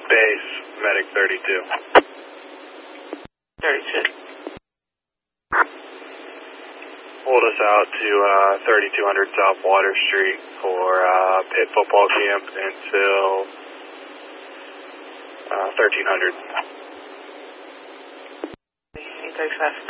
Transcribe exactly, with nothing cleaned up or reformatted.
Base, medic thirty-two. thirty-two. Hold us out to uh, thirty-two hundred South Water Street for uh, Pitt Football Camp until uh, thirteen hundred. thirty-five.